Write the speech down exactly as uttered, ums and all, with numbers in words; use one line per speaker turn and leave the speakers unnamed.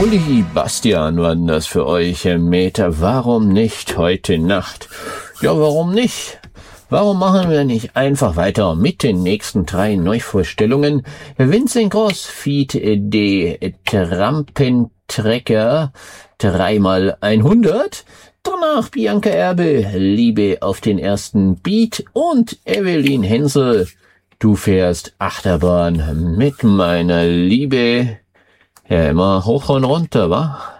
Uli, Bastian waren das für euch, Herr Meter. Warum nicht heute Nacht? Ja, warum nicht? Warum machen wir nicht einfach weiter mit den nächsten drei Neuvorstellungen? Vincent Gross, Feed de Trampentrecker, dreimal hundert. Danach Bianca Erbe, Liebe auf den ersten Beat und Evelyn Hensel, du fährst Achterbahn mit meiner Liebe. Ja, immer hoch und runter, wa?